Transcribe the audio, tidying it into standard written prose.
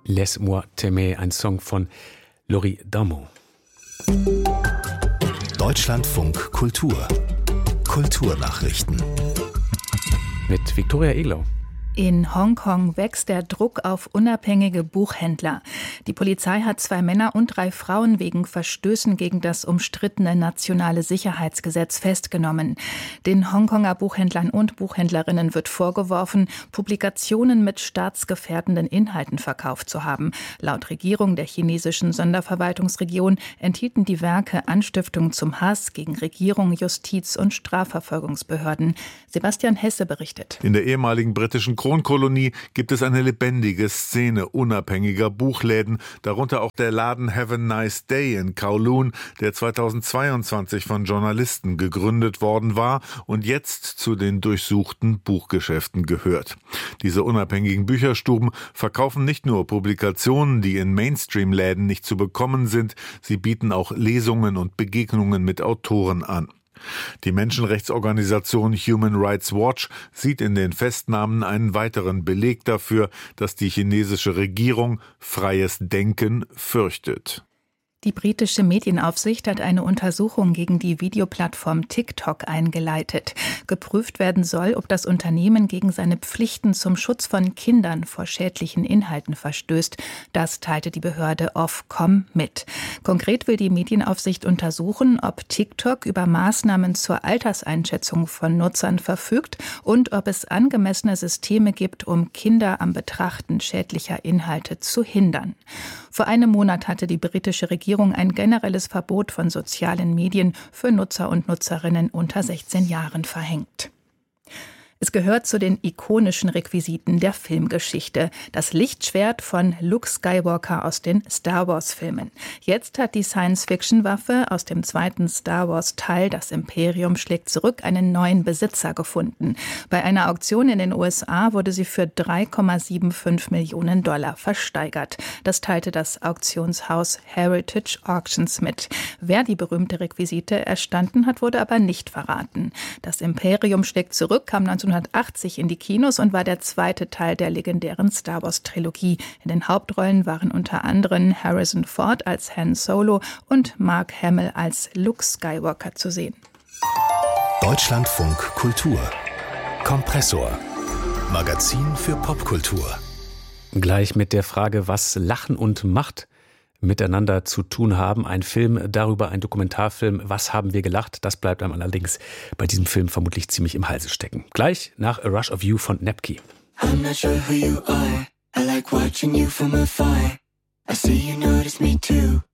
Laisse-moi t'aimer, ein Song von Laurie Darmon. Deutschlandfunk Kultur. Kulturnachrichten. Mit Viktoria Eglau. In Hongkong wächst der Druck auf unabhängige Buchhändler. Die Polizei hat 2 Männer und 3 Frauen wegen Verstößen gegen das umstrittene nationale Sicherheitsgesetz festgenommen. Den Hongkonger Buchhändlern und Buchhändlerinnen wird vorgeworfen, Publikationen mit staatsgefährdenden Inhalten verkauft zu haben. Laut Regierung der chinesischen Sonderverwaltungsregion enthielten die Werke Anstiftung zum Hass gegen Regierung, Justiz und Strafverfolgungsbehörden. Sebastian Hesse berichtet. In der ehemaligen britischen Kronkolonie gibt es eine lebendige Szene unabhängiger Buchläden, darunter auch der Laden Have a Nice Day in Kowloon, der 2022 von Journalisten gegründet worden war und jetzt zu den durchsuchten Buchgeschäften gehört. Diese unabhängigen Bücherstuben verkaufen nicht nur Publikationen, die in Mainstream-Läden nicht zu bekommen sind, sie bieten auch Lesungen und Begegnungen mit Autoren an. Die Menschenrechtsorganisation Human Rights Watch sieht in den Festnahmen einen weiteren Beleg dafür, dass die chinesische Regierung freies Denken fürchtet. Die britische Medienaufsicht hat eine Untersuchung gegen die Videoplattform TikTok eingeleitet. Geprüft werden soll, ob das Unternehmen gegen seine Pflichten zum Schutz von Kindern vor schädlichen Inhalten verstößt. Das teilte die Behörde Ofcom mit. Konkret will die Medienaufsicht untersuchen, ob TikTok über Maßnahmen zur Alterseinschätzung von Nutzern verfügt und ob es angemessene Systeme gibt, um Kinder am Betrachten schädlicher Inhalte zu hindern. Vor einem Monat hatte die britische Regierung ein generelles Verbot von sozialen Medien für Nutzer und Nutzerinnen unter 16 Jahren verhängt. Es gehört zu den ikonischen Requisiten der Filmgeschichte. Das Lichtschwert von Luke Skywalker aus den Star-Wars-Filmen. Jetzt hat die Science-Fiction-Waffe aus dem 2. Star-Wars-Teil, das Imperium schlägt zurück, einen neuen Besitzer gefunden. Bei einer Auktion in den USA wurde sie für $3,75 Millionen versteigert. Das teilte das Auktionshaus Heritage Auctions mit. Wer die berühmte Requisite erstanden hat, wurde aber nicht verraten. Das Imperium schlägt zurück kam 1980 in die Kinos und war der 2. Teil der legendären Star-Wars-Trilogie. In den Hauptrollen waren unter anderem Harrison Ford als Han Solo und Mark Hamill als Luke Skywalker zu sehen. Deutschlandfunk Kultur. Kompressor. Magazin für Popkultur. Gleich mit der Frage, was Lachen und Macht miteinander zu tun haben. Ein Film darüber, ein Dokumentarfilm. Was haben wir gelacht? Das bleibt einem allerdings bei diesem Film vermutlich ziemlich im Halse stecken. Gleich nach A Rush of You von Nepke. I'm not sure who you are. I like watching you from afar. I see you notice me too.